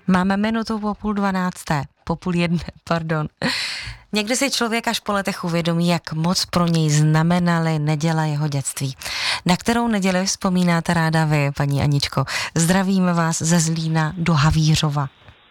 Máme minutu po 11:30, po 11:30, pardon. Někdy si člověk až po letech uvědomí, jak moc pro něj znamenaly neděle jeho dětství. Na kterou neděli vzpomínáte ráda vy, paní Aničko? Zdravíme vás ze Zlína do Havířova.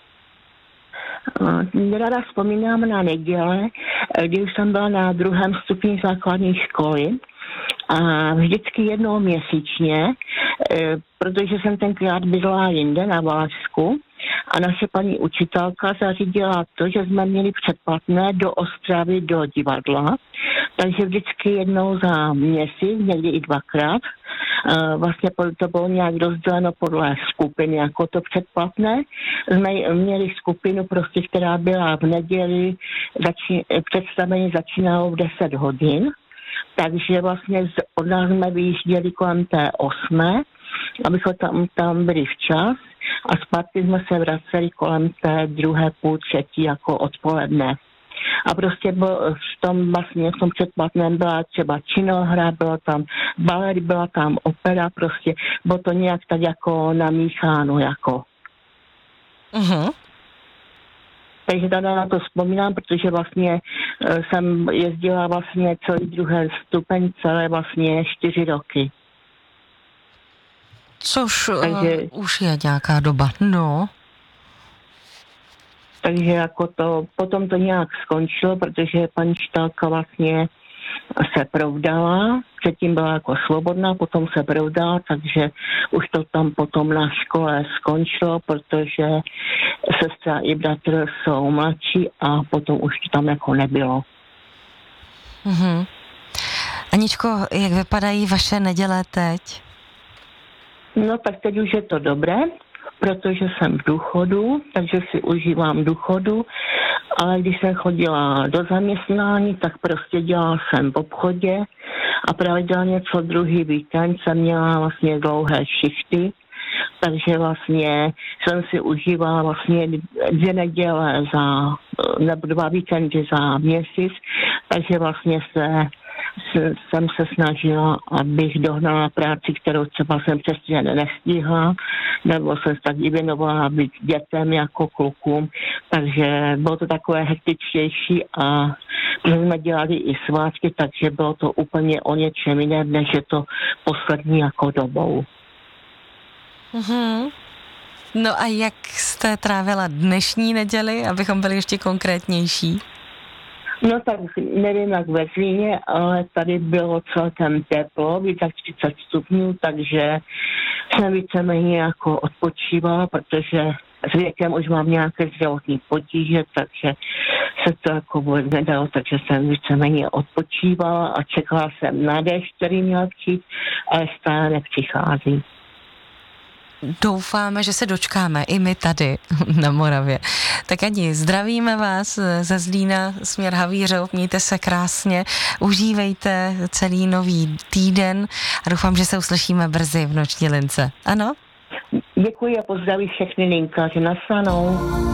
Ráda vzpomínám na neděle, když jsem byla na 2. stupni základní školy a vždycky jednou měsíčně, protože jsem tenkrát bydlela jinde na Valašsku a naše paní učitelka zařídila to, že jsme měli předplatné do Ostravy do divadla, takže vždycky jednou za měsíc, někdy i 2krát, vlastně to bylo nějak rozděleno podle skupiny, jako to předplatné. Jsme měli skupinu prostě, která byla v neděli, představení začínalo v 10 hodin, takže vlastně od nás jsme vyjížděli kolem té 8, abychom tam byli včas a zpátky jsme se vraceli kolem té 2, půl 3 jako odpoledne. A prostě v tom předplatném byla třeba činohra, bylo tam balet, byla tam opera, prostě bylo to nějak tak jako namícháno jako. Uh-huh. Takže tady na to vzpomínám, protože vlastně jsem jezdila vlastně celý 2. stupeň, celé vlastně 4 roky. Což už je nějaká doba, no. Takže jako potom to nějak skončilo, protože paní učitelka vlastně se provdala, předtím byla jako svobodná, potom se provdala, takže už to tam potom na škole skončilo, protože sestra i bratr jsou mladší a potom už to tam jako nebylo. Mhm. Aničko, jak vypadají vaše neděle teď? No tak teď už je to dobré, protože jsem v důchodu, takže si užívám důchodu, ale když jsem chodila do zaměstnání, tak prostě dělala jsem v obchodě a pravidelně co druhý víkend jsem měla vlastně dlouhé šichty, takže vlastně jsem si užívala vlastně 2 neděle nebo 2 víkendy za měsíc, takže vlastně jsem se snažila, abych dohnala práci, kterou třeba jsem přesně nestihla, nebo jsem se tak i věnovala být dětem jako klukům, takže bylo to takové hektičtější a jsme dělali i svátky, takže bylo to úplně o něčem jiném, než je to poslední jako dobou. Mm-hmm. No a jak jste trávila dnešní neděli, abychom byli ještě konkrétnější? No tak nevím jak ve Zlíně, ale tady bylo celkem teplo, víc jak 30 stupňů, takže jsem víceméně jako odpočívala, protože s věkem už mám nějaké zdravotní potíže, takže se to jako vůbec nedalo, takže jsem víceméně odpočívala a čekala jsem na déšť, který měl přijít, ale stále nepřichází. Doufáme, že se dočkáme i my tady na Moravě. Tak Ani, zdravíme vás ze Zlína směr Havířov, mějte se krásně, užívejte celý nový týden a doufám, že se uslyšíme brzy v Noční lince. Ano? Děkuji a pozdraví všechny linkaři. Naslyšenou.